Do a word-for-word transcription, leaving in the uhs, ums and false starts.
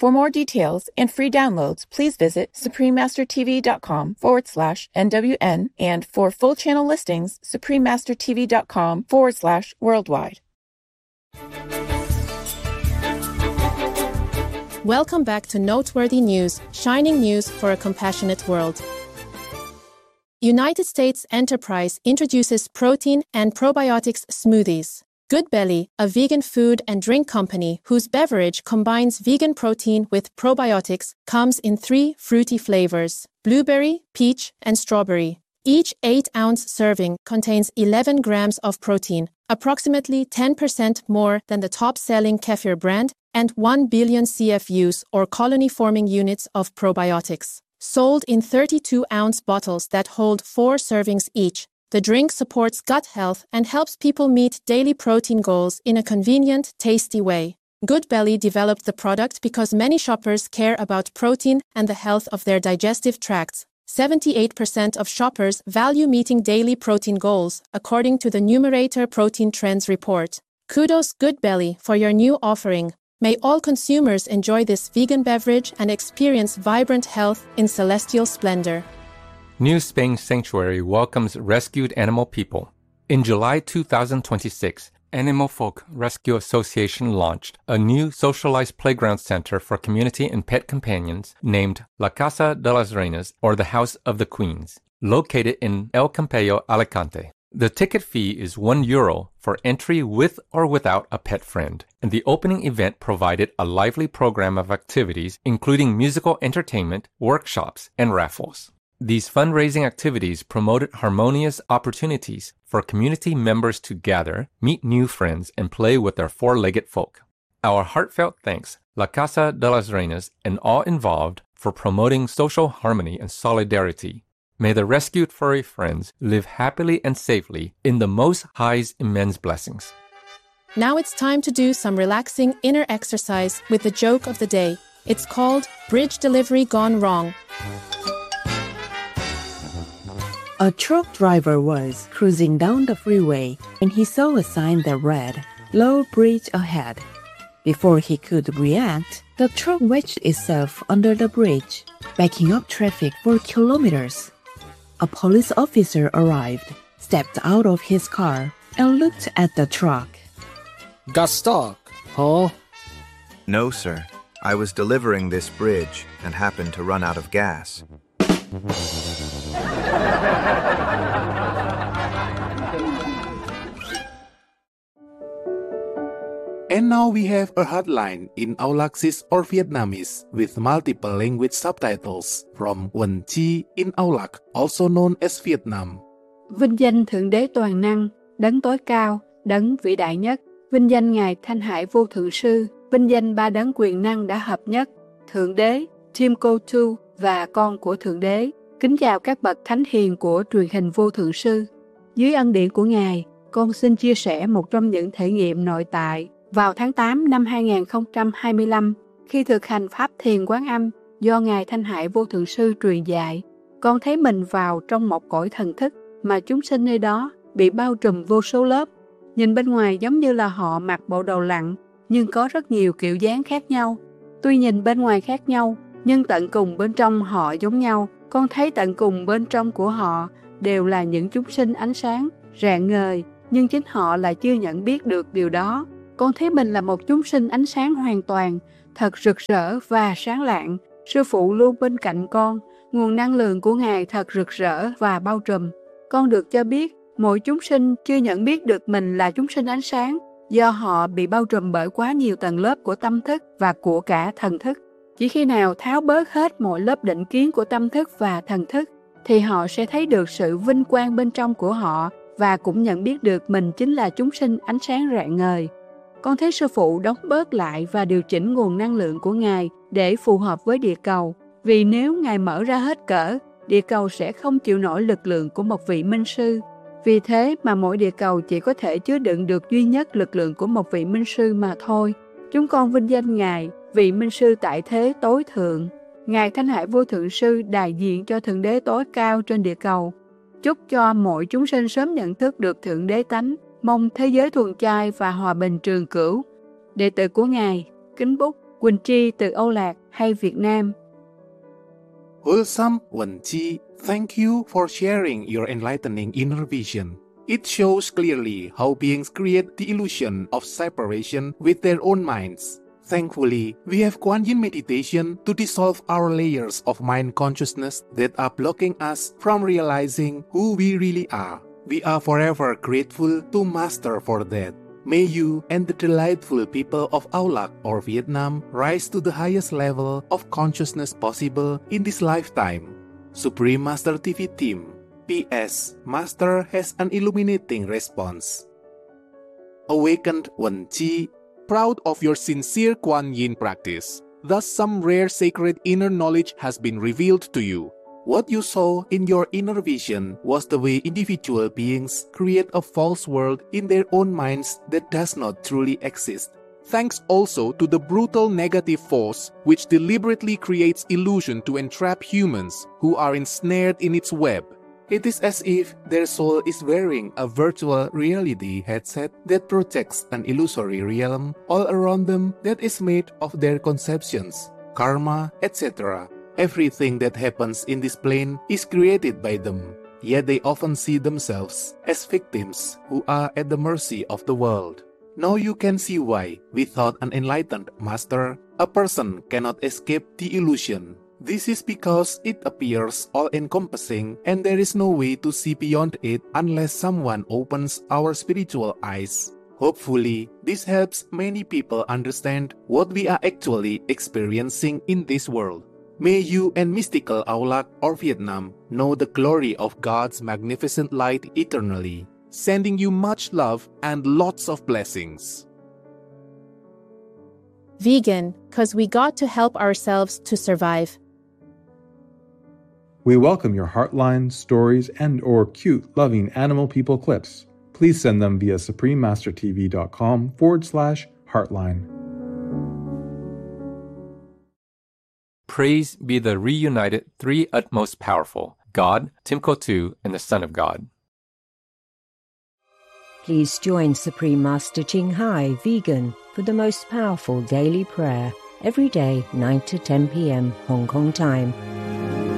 For more details and free downloads, please visit suprememastertv.com forward slash NWN, and for full channel listings, suprememastertv.com forward slash worldwide. Welcome back to Noteworthy News, shining news for a compassionate world. United States Enterprise introduces protein and probiotics smoothies. Goodbelly, a vegan food and drink company whose beverage combines vegan protein with probiotics, comes in three fruity flavors: blueberry, peach, and strawberry. Each eight ounce serving contains eleven grams of protein, approximately ten percent more than the top-selling kefir brand, and one billion C F Us or colony-forming units of probiotics. Sold in thirty-two ounce bottles that hold four servings each, the drink supports gut health and helps people meet daily protein goals in a convenient, tasty way. Goodbelly developed the product because many shoppers care about protein and the health of their digestive tracts. seventy-eight percent of shoppers value meeting daily protein goals, according to the Numerator Protein Trends report. Kudos Goodbelly for your new offering. May all consumers enjoy this vegan beverage and experience vibrant health in celestial splendor. New Spain Sanctuary welcomes rescued animal people. In July two thousand twenty-six, Animal Folk Rescue Association launched a new socialized playground center for community and pet companions named La Casa de las Reinas, or the House of the Queens, located in El Campello, Alicante. The ticket fee is one euro for entry with or without a pet friend, and the opening event provided a lively program of activities including musical entertainment, workshops, and raffles. These fundraising activities promoted harmonious opportunities for community members to gather, meet new friends, and play with their four-legged folk. Our heartfelt thanks, La Casa de las Reinas, and all involved for promoting social harmony and solidarity. May the rescued furry friends live happily and safely in the Most High's immense blessings. Now it's time to do some relaxing inner exercise with the joke of the day. It's called Bridge Delivery Gone Wrong. A truck driver was cruising down the freeway when he saw a sign that read, "Low bridge ahead." Before he could react, the truck wedged itself under the bridge, backing up traffic for kilometers. A police officer arrived, stepped out of his car, and looked at the truck. Got stuck, huh? No, sir. I was delivering this bridge and happened to run out of gas. And now we have a hotline in Aulaxis or Vietnamese with multiple language subtitles from Nguyen Chi in Aulac, also known as Vietnam. Vinh danh Thượng Đế Toàn Năng, Đấng Tối Cao, Đấng Vĩ Đại Nhất. Vinh danh Ngài Thanh Hải Vô Thượng Sư. Vinh danh ba đấng quyền năng đã hợp nhất, Thượng Đế, Tim Cô Tu và con của Thượng Đế. Kính chào các bậc thánh hiền của truyền hình Vô Thượng Sư. Dưới ân điển của Ngài, con xin chia sẻ một trong những thể nghiệm nội tại. Vào tháng tám năm hai nghìn không trăm hai mươi lăm, khi thực hành Pháp Thiền Quán Âm do Ngài Thanh Hải Vô Thượng Sư truyền dạy, con thấy mình vào trong một cõi thần thức mà chúng sinh nơi đó bị bao trùm vô số lớp. Nhìn bên ngoài giống như là họ mặc bộ đồ lặn, nhưng có rất nhiều kiểu dáng khác nhau. Tuy nhìn bên ngoài khác nhau, nhưng tận cùng bên trong họ giống nhau. Con thấy tận cùng bên trong của họ đều là những chúng sinh ánh sáng, rạng ngời, nhưng chính họ lại chưa nhận biết được điều đó. Con thấy mình là một chúng sinh ánh sáng hoàn toàn, thật rực rỡ và sáng lạng. Sư phụ luôn bên cạnh con, nguồn năng lượng của Ngài thật rực rỡ và bao trùm. Con được cho biết, mỗi chúng sinh chưa nhận biết được mình là chúng sinh ánh sáng, do họ bị bao trùm bởi quá nhiều tầng lớp của tâm thức và của cả thần thức. Chỉ khi nào tháo bớt hết mọi lớp định kiến của tâm thức và thần thức, thì họ sẽ thấy được sự vinh quang bên trong của họ và cũng nhận biết được mình chính là chúng sinh ánh sáng rạng ngời. Con thấy Sư Phụ đóng bớt lại và điều chỉnh nguồn năng lượng của Ngài để phù hợp với địa cầu. Vì nếu Ngài mở ra hết cỡ, địa cầu sẽ không chịu nổi lực lượng của một vị minh sư. Vì thế mà mỗi địa cầu chỉ có thể chứa đựng được duy nhất lực lượng của một vị minh sư mà thôi. Chúng con vinh danh Ngài, vị minh sư tại thế tối thượng. Ngài Thanh Hải Vô Thượng Sư đại diện cho Thượng Đế tối cao trên địa cầu. Chúc cho mỗi chúng sinh sớm nhận thức được Thượng Đế tánh, mong thế giới thuần chay và hòa bình trường cửu. Đệ tử của Ngài, kính bút Quỳnh Chi từ Âu Lạc hay Việt Nam? Wholesome Wen Chi, thank you for sharing your enlightening inner vision. It shows clearly how beings create the illusion of separation with their own minds. Thankfully, we have Kuan Yin meditation to dissolve our layers of mind consciousness that are blocking us from realizing who we really are. We are forever grateful to Master for that. May you and the delightful people of Aulak or Vietnam rise to the highest level of consciousness possible in this lifetime. Supreme Master T V Team. P S. Master has an illuminating response. Awakened Wen Chi, proud of your sincere Kuan Yin practice. Thus some rare sacred inner knowledge has been revealed to you. What you saw in your inner vision was the way individual beings create a false world in their own minds that does not truly exist. Thanks also to the brutal negative force which deliberately creates illusion to entrap humans who are ensnared in its web. It is as if their soul is wearing a virtual reality headset that projects an illusory realm all around them that is made of their conceptions, karma, et cetera. Everything that happens in this plane is created by them, yet they often see themselves as victims who are at the mercy of the world. Now you can see why, without an enlightened master, a person cannot escape the illusion. This is because it appears all-encompassing and there is no way to see beyond it unless someone opens our spiritual eyes. Hopefully, this helps many people understand what we are actually experiencing in this world. May you and mystical Aulak or Vietnam know the glory of God's magnificent light eternally, sending you much love and lots of blessings. Vegan, 'cause we got to help ourselves to survive. We welcome your heartline, stories, and or cute, loving animal people clips. Please send them via suprememastertv.com forward slash heartline. Praise be the reunited three utmost powerful, God, Timko two, and the Son of God. Please join Supreme Master Ching Hai Vegan for the most powerful daily prayer every day, nine to ten p.m. Hong Kong time.